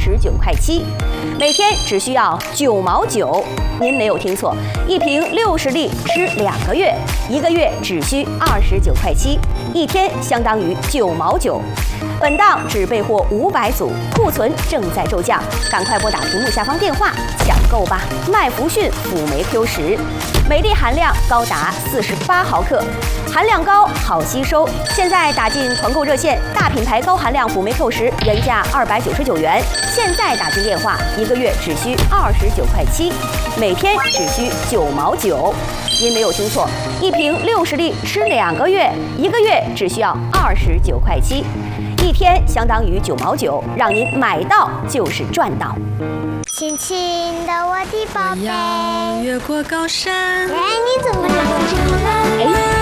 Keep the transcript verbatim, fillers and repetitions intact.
十九块七，每天只需要九毛九。您没有听错，一瓶六十粒吃两个月，一个月只需二十九块七，一天相当于九毛九。本档只备货五百组，库存正在骤降，赶快拨打屏幕下方电话抢购吧！麦福逊辅酶 Q 十，每粒含量高达四十八毫克，含量高，好吸收。现在打进团购热线，大品牌高含量辅酶 Q 十原价二百九十九元，现在打进电话，一个月只需二十九块七，每天只需九毛九。您没有听错，一瓶六十粒吃两个月，一个月只需要二十九块七。一天相当于九毛九，让您买到就是赚到。 亲亲的我的宝贝， 我要越过高山。 哎，你怎么这么唱呢？ 哎。